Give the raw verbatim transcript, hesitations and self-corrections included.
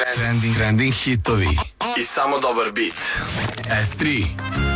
Trending, trending hitovi i samo dobar beat. S tri